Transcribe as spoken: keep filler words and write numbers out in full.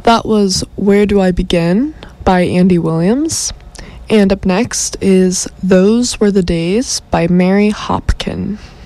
That was Where Do I Begin by Andy Williams. And up next is Those Were the Days by Mary Hopkin.